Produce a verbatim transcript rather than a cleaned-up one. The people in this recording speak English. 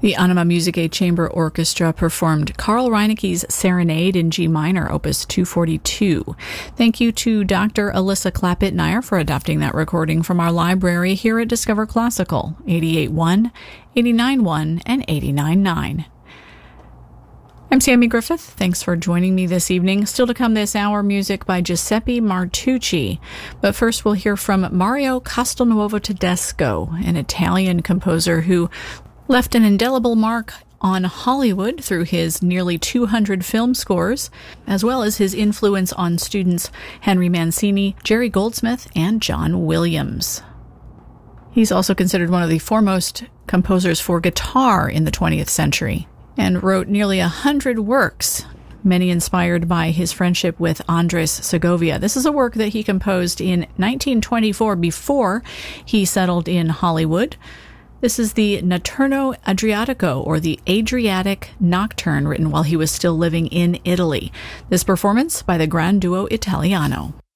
The Anima Musicae Chamber Orchestra performed Carl Reinecke's Serenade in G minor, opus two forty-two. Thank you to Doctor Alyssa Clapp-Ittmeyer for adopting that recording from our library here at Discover Classical, eighty-eight point one, eighty-nine point one, and eighty-nine point nine. I'm Sammy Griffith. Thanks for joining me this evening. Still to come this hour, music by Giuseppe Martucci. But first we'll hear from Mario Castelnuovo Tedesco, an Italian composer who left an indelible mark on Hollywood through his nearly two hundred film scores, as well as his influence on students Henry Mancini, Jerry Goldsmith, and John Williams. He's also considered one of the foremost composers for guitar in the twentieth century, and wrote nearly a hundred works, many inspired by his friendship with Andres Segovia. This is a work that he composed in nineteen twenty-four before he settled in Hollywood. This is the Notturno Adriatico, or the Adriatic Nocturne, written while he was still living in Italy. This performance by the Gran Duo Italiano.